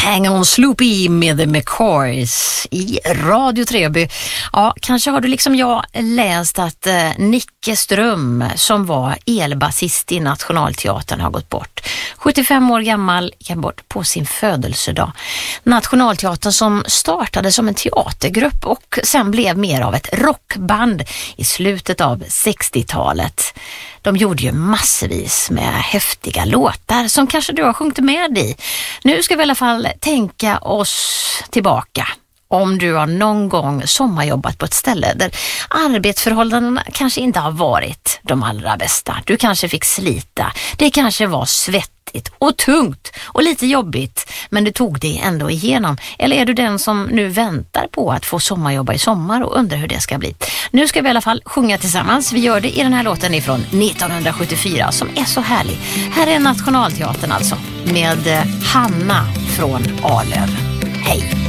Hang on Sloopy med The McCoys i Radio Treby. Ja, kanske har du liksom jag läst att Nicke Ström, som var elbasist i Nationalteatern, har gått bort. 75 år gammal, gick bort på sin födelsedag. Nationalteatern, som startade som en teatergrupp och sen blev mer av ett rockband i slutet av 60-talet. De gjorde ju massvis med häftiga låtar som kanske du har sjungit med i. Nu ska vi i alla fall tänka oss tillbaka. Om du har någon gång sommarjobbat på ett ställe där arbetsförhållandena kanske inte har varit de allra bästa. Du kanske fick slita. Det kanske var svettigt och tungt och lite jobbigt, men du tog det ändå igenom. Eller är du den som nu väntar på att få sommarjobba i sommar och undrar hur det ska bli? Nu ska vi i alla fall sjunga tillsammans. Vi gör det i den här låten ifrån 1974 som är så härlig. Här är Nationalteatern alltså med Hanna från Arlöv. Hej!